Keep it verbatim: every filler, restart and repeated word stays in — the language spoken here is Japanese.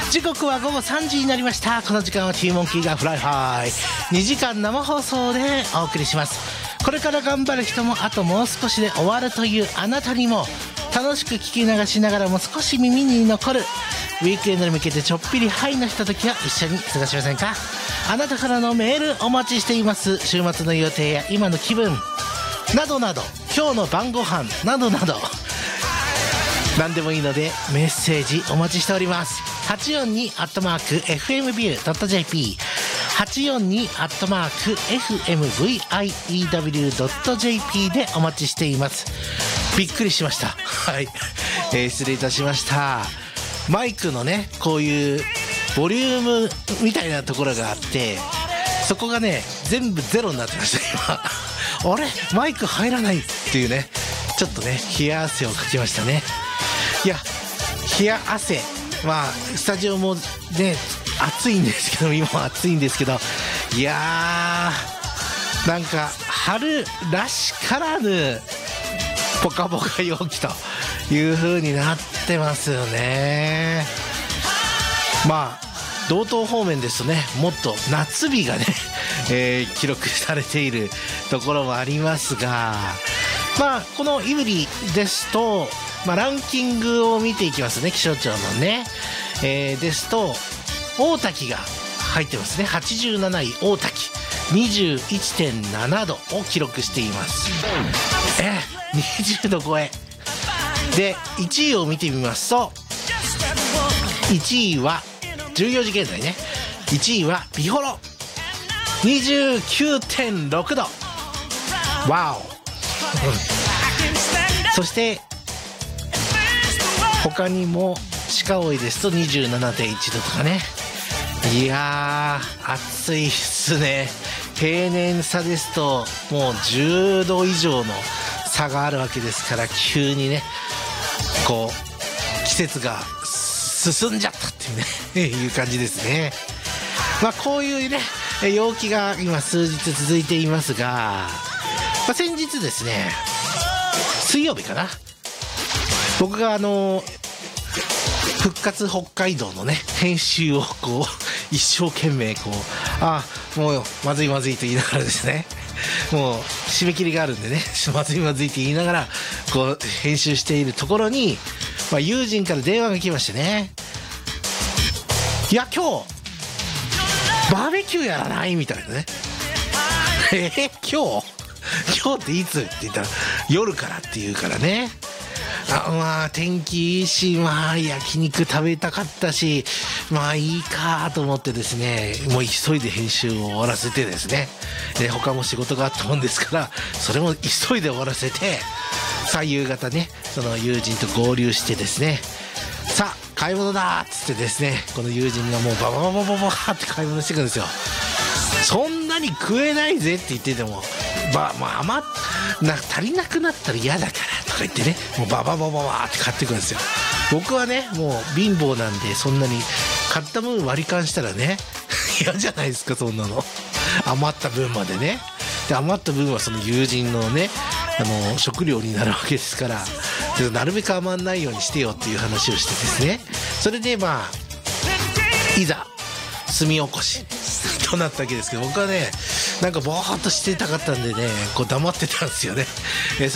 時刻は午後さんじになりました。この時間は T モンキーがフライハイにじかん生放送でお送りします。これから頑張る人もあともう少しで終わるというあなたにも、楽しく聞き流しながらも少し耳に残るウィークエンドに向けてちょっぴりハイなひとときは一緒に過ごしませんか。あなたからのメールお待ちしています。週末の予定や今の気分などなど、今日の晩ご飯などなど何でもいいのでメッセージお待ちしております。はちよんにアットマーク エフエムビュードットジェーピー はちよんにアットマーク エフエムブイイーダブリュードットジェーピー でお待ちしています。びっくりしました。はい、えー、失礼いたしました。マイクのね、こういうボリュームみたいなところがあって、そこがね全部ゼロになってました今あれマイク入らないっていうね、ちょっとね冷や汗をかきましたね。いや冷や汗、まあスタジオもね暑いんですけど、今も暑いんですけど、いやーなんか春らしからぬポカポカ陽気という風になってますよね。まあ道東方面ですとね、もっと夏日がね、えー、記録されているところもありますが、まあこの胆振ですと、まあ、ランキングを見ていきますね、気象庁のね、えー、ですと大滝が入ってますね。はちじゅうなない大滝 にじゅういちてんななどを記録しています。えー、にじゅうど超えで、いちいを見てみますと、いちいはじゅうよじ現在ね、いちいは美幌 にじゅうきゅうてんろくど、わおそして他にも鹿追ですと にじゅうななてんいちどとかね。いやー暑いっすね。平年差ですともうじゅうど以上の差があるわけですから、急にねこう季節が進んじゃったっていうねいう感じですね。まあこういうね陽気が今数日続いていますが、まあ、先日ですね、水曜日かな、僕があの復活北海道のね編集をこう一生懸命こうあもうまずいまずいと言いながらですね、もう締め切りがあるんでねまずいまずいと言いながらこう編集しているところに、まあ、友人から電話が来ましてね、いや今日バーベキューやらないみたいなねえー、今日今日っていつって言ったら夜からって言うからね、あまあ天気いいし、まあ焼肉食べたかったし、まあいいかと思ってですね、もう急いで編集を終わらせてですね、で他も仕事があったもんですからそれも急いで終わらせて、さあ夕方ねその友人と合流してですね、さあ買い物だっつってですね、この友人がもうババババババって買い物してくるんですよ。そんなに食えないぜって言ってても、ばまあ余っな足りなくなったら嫌だからとか言ってね、もうバババババって買ってくるんですよ。僕はねもう貧乏なんで、そんなに買った分割り勘したらね嫌じゃないですか、そんなの余った分までね。で余った分はその友人のねあの食料になるわけですから、なるべく余んないようにしてよっていう話をしてですね、それでまあいざ炭起こしとなったわけですけど、僕はねなんかぼーっとしてたかったんでね、こう黙ってたんですよね。え